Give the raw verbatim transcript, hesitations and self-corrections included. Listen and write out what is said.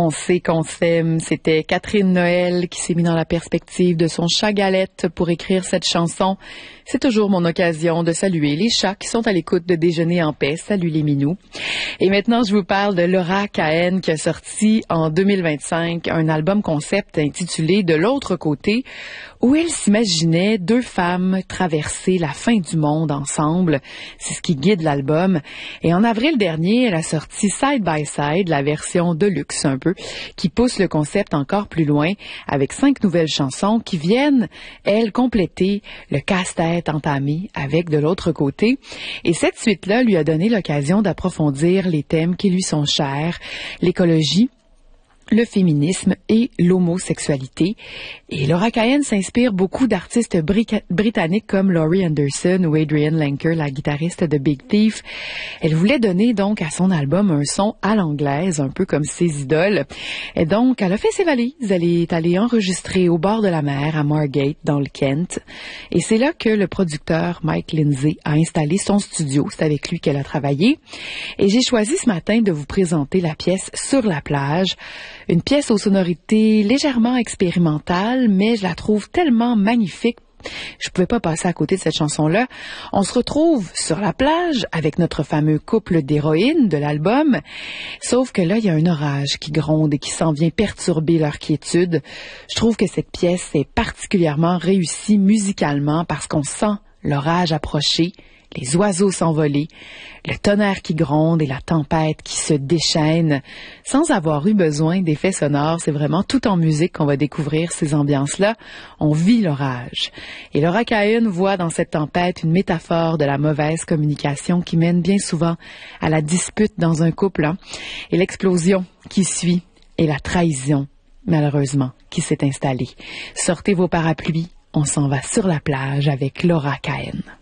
On sait qu'on s'aime. C'était Catherine Noël qui s'est mis dans la perspective de son chat Galette pour écrire cette chanson. C'est toujours mon occasion de saluer les chats qui sont à l'écoute de Déjeuner en paix. Salut les minous. Et maintenant, je vous parle de Laura Cahen qui a sorti en deux mille vingt-cinq un album concept intitulé De l'autre côté, où elle s'imaginait deux femmes traverser la fin du monde ensemble. C'est ce qui guide l'album. Et en avril dernier, elle a sorti Side by Side, la version deluxe un peu, qui pousse le concept encore plus loin avec cinq nouvelles chansons qui viennent, elles, compléter le casse-tête entamé avec De l'autre côté. Et cette suite-là lui a donné l'occasion d'approfondir les thèmes qui lui sont chers, l'écologie, le féminisme et l'homosexualité. Et Laura Cahen s'inspire beaucoup d'artistes bri- britanniques comme Laurie Anderson ou Adrienne Lenker, la guitariste de Big Thief. Elle voulait donner donc à son album un son à l'anglaise, un peu comme ses idoles. Et donc, elle a fait ses valises. Elle est allée enregistrer au bord de la mer, à Margate, dans le Kent. Et c'est là que le producteur Mike Lindsay a installé son studio. C'est avec lui qu'elle a travaillé. Et j'ai choisi ce matin de vous présenter la pièce Sur la plage. Une pièce aux sonorités légèrement expérimentales, mais je la trouve tellement magnifique. Je pouvais pas passer à côté de cette chanson-là. On se retrouve sur la plage avec notre fameux couple d'héroïnes de l'album. Sauf que là, il y a un orage qui gronde et qui s'en vient perturber leur quiétude. Je trouve que cette pièce est particulièrement réussie musicalement parce qu'on sent l'orage approcher, les oiseaux s'envoler, le tonnerre qui gronde et la tempête qui se déchaîne. Sans avoir eu besoin d'effets sonores, c'est vraiment tout en musique qu'on va découvrir ces ambiances-là. On vit l'orage. Et Laura Cahen voit dans cette tempête une métaphore de la mauvaise communication qui mène bien souvent à la dispute dans un couple, hein, et l'explosion qui suit et la trahison, malheureusement, qui s'est installée. Sortez vos parapluies, on s'en va sur la plage avec Laura Cahen.